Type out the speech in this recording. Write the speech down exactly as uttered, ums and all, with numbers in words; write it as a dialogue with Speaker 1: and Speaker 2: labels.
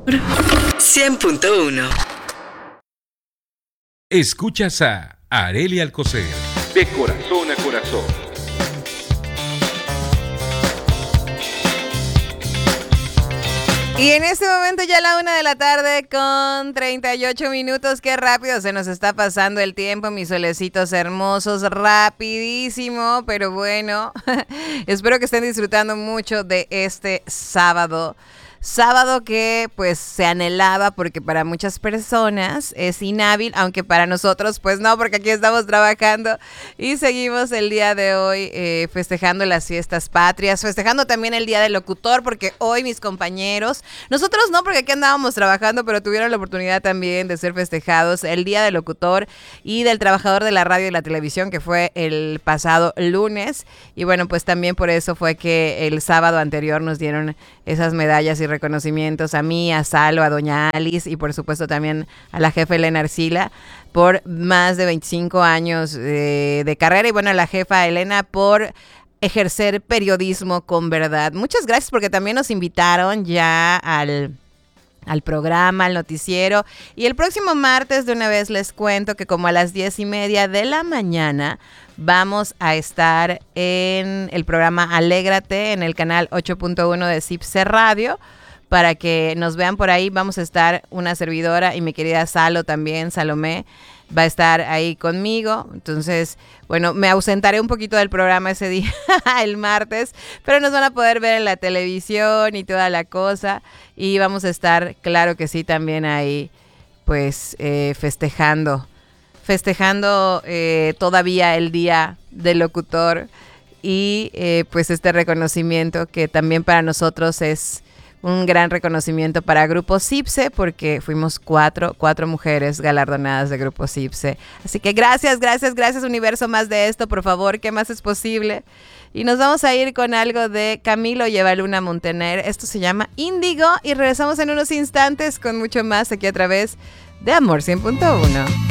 Speaker 1: cien punto uno.
Speaker 2: Escuchas a Arely Alcocer, de corazón a corazón.
Speaker 3: Y en este momento ya a la una de la tarde con treinta y ocho minutos. Qué rápido se nos está pasando el tiempo, mis solecitos hermosos. Rapidísimo, pero bueno. Espero que estén disfrutando mucho de este sábado. Sábado que pues se anhelaba porque para muchas personas es inhábil, aunque para nosotros pues no, porque aquí estamos trabajando y seguimos el día de hoy eh, festejando las fiestas patrias, festejando también el Día del Locutor, porque hoy mis compañeros, nosotros no, porque aquí andábamos trabajando, pero tuvieron la oportunidad también de ser festejados el Día del Locutor y del Trabajador de la Radio y la Televisión, que fue el pasado lunes. Y bueno, pues también por eso fue que el sábado anterior nos dieron esas medallas y reconocimientos a mí, a Salo, a doña Alice y por supuesto también a la jefa Elena Arcila por más de veinticinco años de, de carrera, y bueno, a la jefa Elena por ejercer periodismo con verdad. Muchas gracias, porque también nos invitaron ya al... al programa, al noticiero, y el próximo martes de una vez les cuento que como a las diez y media de la mañana vamos a estar en el programa Alégrate en el canal ocho punto uno de Cipse Radio, para que nos vean por ahí. Vamos a estar una servidora y mi querida Salo también, Salomé, va a estar ahí conmigo. Entonces, bueno, me ausentaré un poquito del programa ese día, el martes, pero nos van a poder ver en la televisión y toda la cosa. Y vamos a estar, claro que sí, también ahí, pues, eh, festejando, festejando eh, todavía el Día del Locutor y eh, pues este reconocimiento que también para nosotros es un gran reconocimiento para Grupo Cipse, porque fuimos cuatro, cuatro mujeres galardonadas de Grupo Cipse. Así que gracias, gracias, gracias, universo, más de esto, por favor, ¿qué más es posible? Y nos vamos a ir con algo de Camilo y Eva Luna Montaner. Esto se llama Índigo y regresamos en unos instantes con mucho más aquí a través de Amor cien punto uno.